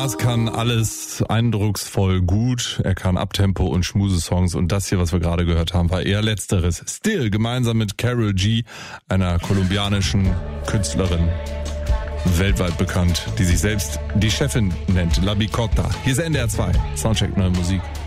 Mars kann alles eindrucksvoll gut. Er kann Uptempo und Schmusesongs. Und das hier, was wir gerade gehört haben, war eher Letzteres. Still, gemeinsam mit Karol G, einer kolumbianischen Künstlerin, weltweit bekannt, die sich selbst die Chefin nennt, La Bicota. Hier ist NDR 2, Soundcheck Neue Musik.